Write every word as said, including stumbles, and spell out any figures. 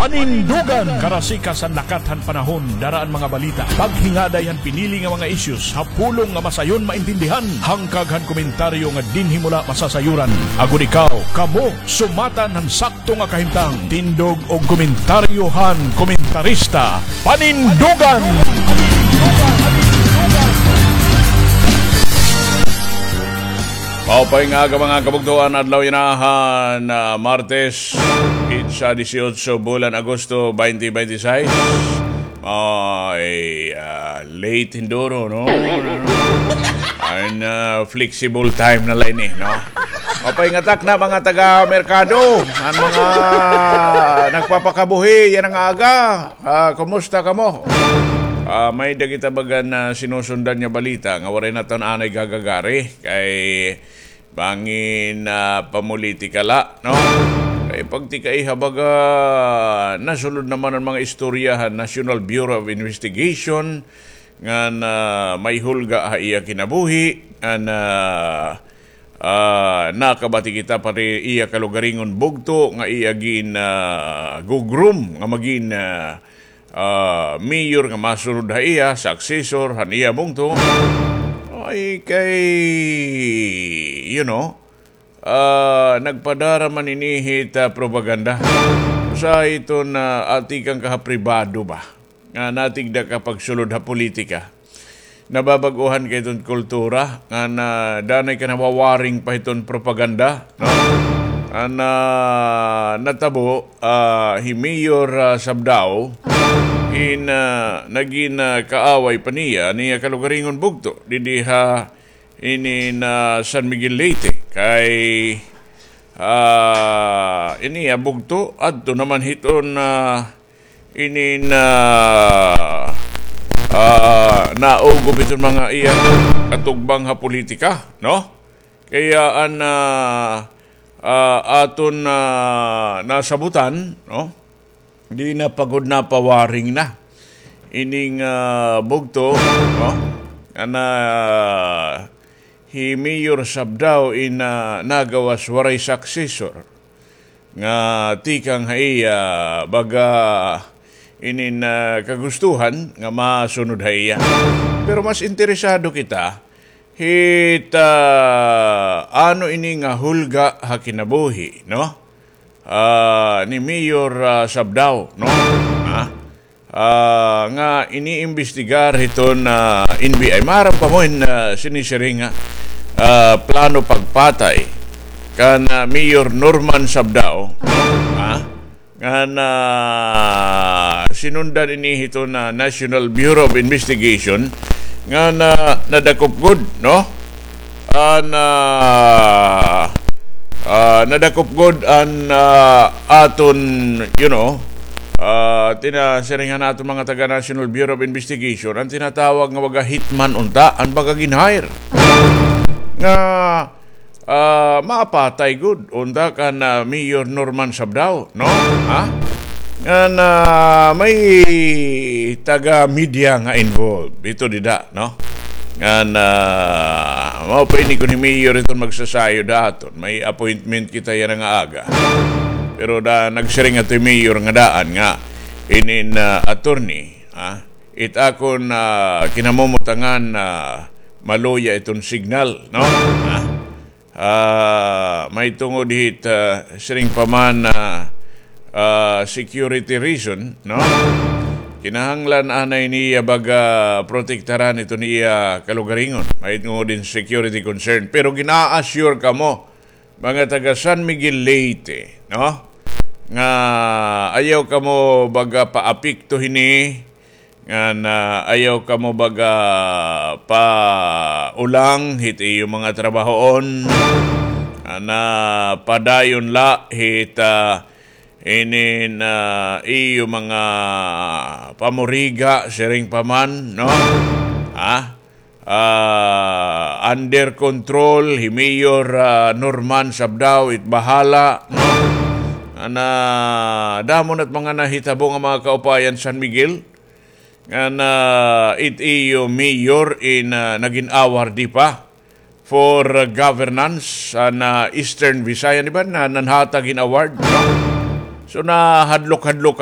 Panindugan! Karasika sa nakathan panahon, daraan mga balita. Paghingaday han pinili nga mga issues, hapulong nga masayon maintindihan. Hangkaghan komentaryo nga dinhi mula masasayuran. Agun ikaw, kamo, sumatan han sakto nga kahimtang. Tindog o komentaryohan, komentarista. Panindugan! Paupay nga ka mga kabugtuan adlaw inahan na uh, Martes sa eighteen bulan Agosto twenty twenty-six. Ay uh, late hindoro no. Ang uh, flexible time na line eh no. Paupay nga tak na mga taga merkado, ang mga nagpapakabuhi yan ang aga. Uh, kumusta kamo? Uh, may dagita bagan na sinusundan niya balita nga waray na ton anay gagagari kay bangin na uh, pamulitikala no kay pagtikay habaga nasulod naman ang mga istoryahan National Bureau of Investigation nga na may hulga ha iya kinabuhi nga na uh, nakabati kita pare iya kalugaringon bugto nga iya gin uh, gugrum nga magin uh, Uh, mayor nga masunod ha iya, successor, han iya mong to, ay kay, you know, uh, nagpadara man inihit uh, propaganda. Sa ito na uh, atikang kahapribado ba? Nga natigda kapag sulod ha politika. Nababaguhan kay itong kultura, nga na danay ka nawawaring pa itong propaganda, no? Ana uh, natabo uh, hi Mayor uh, Sabdao in uh, naging uh, kaaway pa niya niya kalugaringon bugto didiha ini na uh, San Miguel Leyte kay uh, ini uh, bugto adto naman hiton uh, ini na uh, naugop iton mga iya katugbang ha politika no kaya an uh, uh, aton uh, nasabutan no di na pagod na pawaring na ining uh, bugto no ana uh, hi Mayor Sabdao in uh, nagawas waray successor nga tikang haiya baga inin uh, kagustuhan nga masunod haiya pero mas interesado kita hit uh, ano ini nga hulga ha kinabuhi no Uh, ni Mayor uh, Sabdao no ah uh, nga iniimbestigar hiton na uh, N B I marang pa mo in uh, sinisiring uh, plano pagpatay kan uh, Mayor Norman Sabdao ah nga na uh, sinundan ini hiton na uh, National Bureau of Investigation nga na nadakop good no an uh, Uh, nadakop god an uh, aton you know uh, tinasiringan naton mga taga National Bureau of Investigation ang tinatawag nga waga hitman unta ang baga ginhire nga uh, maapatay good unta kan uh, Mayor Norman Sabdao no ha nga uh, may taga media nga involved ito dida no nga na mao pa ini ko ni Mayor ito magsasayo daton may appointment kita yan nga aga pero da nagsiring ato Mayor nga daan nga inin uh, attorney ah, it akon uh, kinamumutangan na uh, maluya itong signal no ah, uh, may tungod hit uh, siring paman na uh, uh, security reason no kinahanglan anay niya baga protektaran ito niya kalugaringon. May nga din security concern. Pero gina-assure ka mo, mga taga San Miguel Leyte, no? Nga ayaw ka mo baga paapikto hini, nga na ayaw ka mo baga pa ulang hiti yung mga trabahoon, na padayon la hita inin uh, iyo mga pamuriga siring paman no ah uh, under control hi Mayor uh, Norman Sabdao it bahala no ana damon at mga nahitabo nga mga kaupayan San Miguel nga na it iyo mayor in uh, naging award di pa for uh, governance uh, na Eastern Visayas di ba na nanhatagin award no? So na hadlok-hadlok